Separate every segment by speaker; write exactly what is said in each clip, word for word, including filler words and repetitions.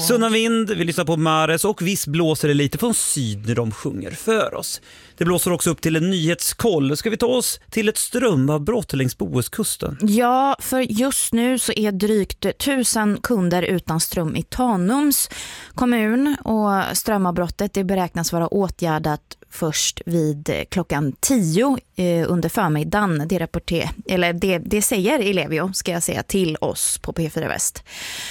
Speaker 1: Sunna vind, vi lyssnar på Mares och visst blåser det lite från syd när de sjunger för oss. Det blåser också upp till en nyhetskoll. Ska vi ta oss till ett strömavbrott längs Bohuskusten?
Speaker 2: Ja, för just nu så är drygt tusen kunder utan ström i Tanums kommun och strömavbrottet det beräknas vara åtgärdat först vid klockan tio eh, under förmiddagen. Det, rapporter, eller det, det säger Ellevio, ska jag säga, till oss på P fyra Väst.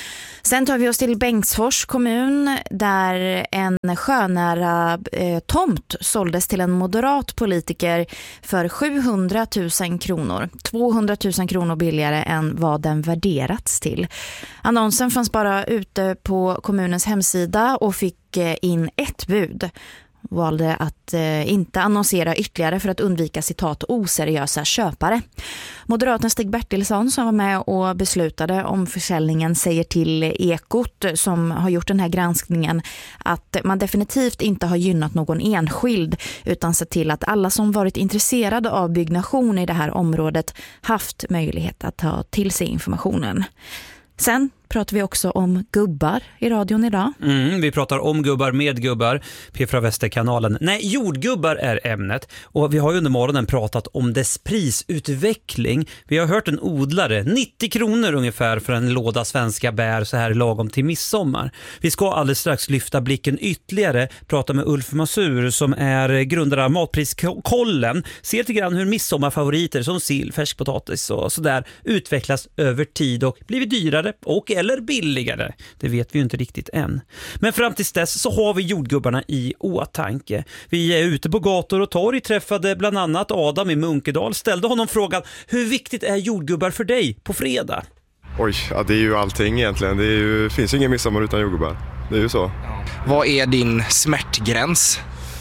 Speaker 2: Sen tar vi oss till Bengtsfors kommun där en sjönära eh, tomt såldes till en moderat politiker för sjuhundratusen kronor. tvåhundratusen kronor billigare än vad den värderats till. Annonsen fanns bara ute på kommunens hemsida och fick eh, in ett bud. Valde att eh, inte annonsera ytterligare för att undvika citat oseriösa köpare. Moderaten Stig Bertilsson som var med och beslutade om försäljningen säger till Ekot som har gjort den här granskningen att man definitivt inte har gynnat någon enskild utan sett till att alla som varit intresserade av byggnation i det här området haft möjlighet att ta till sig informationen. Sen pratar vi också om gubbar i radion idag.
Speaker 1: Mm, vi pratar om gubbar med gubbar. P fyra Västerkanalen. Nej, jordgubbar är ämnet. Och vi har ju under morgonen pratat om dess prisutveckling. Vi har hört en odlare. nittio kronor ungefär för en låda svenska bär så här lagom till midsommar. Vi ska alldeles strax lyfta blicken ytterligare. Prata med Ulf Masur som är grundare av Matpriskollen. Se lite grann hur midsommarfavoriter som sill, färskpotatis och sådär utvecklas över tid och blivit dyrare och eller billigare. Det vet vi ju inte riktigt än. Men fram tills dess så har vi jordgubbarna i åtanke. Vi är ute på gator och torg, träffade bland annat Adam i Munkedal, ställde honom frågan: hur viktigt är jordgubbar för dig på fredag?
Speaker 3: Oj, ja, det är ju allting egentligen. Det är ju, finns ju ingen midsommar utan jordgubbar. Det är ju så.
Speaker 4: Vad är din smärtgräns?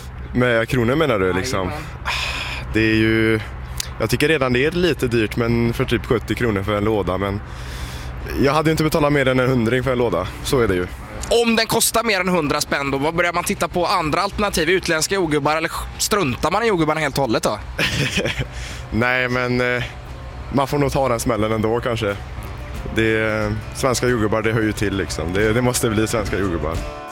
Speaker 3: Med kronor menar du liksom? Det är ju... Jag tycker redan det är lite dyrt, men för typ sjuttio kronor för en låda, men jag hade inte betalat mer än en hundring för en låda. Så är det ju.
Speaker 4: Om den kostar mer än hundra spänn då, vad börjar man titta på andra alternativ? Utländska jordgubbar eller struntar man i jordgubbarna helt och hållet då?
Speaker 3: Nej, men eh, man får nog ta den smällen ändå kanske. Det, svenska jordgubbar, det hör ju till liksom. Det, det måste bli svenska jordgubbar.